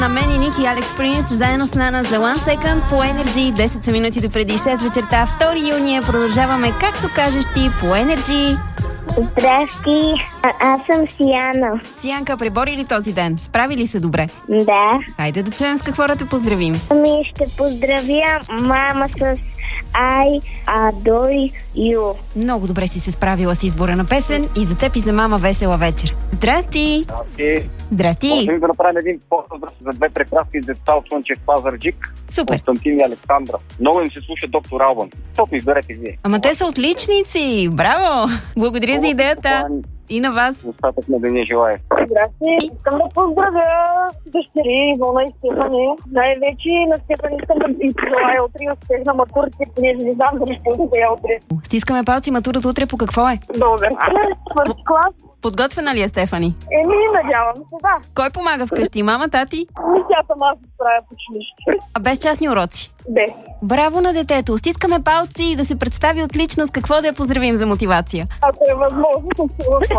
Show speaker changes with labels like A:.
A: На мен и Ники и Алекс Принс заедно с Нана за One Second по Energy. 10 са минути преди 6 вечерта, 2 юния. Продължаваме, както кажеш ти, по Energy.
B: Здрасти, аз съм Сияна.
A: Сиянка, пребори ли този ден? Справи ли се добре?
B: Да.
A: Хайде да чуем с какво да те поздравим.
B: Ще поздравя мама с I adore you.
A: Много добре си се справила с избора на песен и за теб и за мама весела вечер. Здрасти! Здрасти!
C: Можем да направим един поздрав за две прекрасни деца от Слънчев Пазарджик.
A: Супер!
C: Константин и Александра. Много им се слуша доктор Албан. Тото изберете вие.
A: Ама те са отличници! Браво! Благодаря за идеята! И на вас!
C: Остатък на деня желая.
D: Здрасти! Искам да поздравя дъщери, Ивона и Стефани. Най-вече на Стефани искам да ви пожелая утре успех на матурите, понеже не знам дали ще успея утре.
A: Стискаме палци, матурата утре по какво е?
D: Добре. Четвърти клас.
A: Подготвена ли е Стефани?
D: Надявам се, да.
A: Кой помага вкъщи? Мама, тати?
D: Тя сама се справя по училище.
A: А без частни уроци?
D: Да.
A: Браво на детето! Стискаме палци и да се представи отлично с какво да я поздравим за мотивация.
D: Ако е възможно,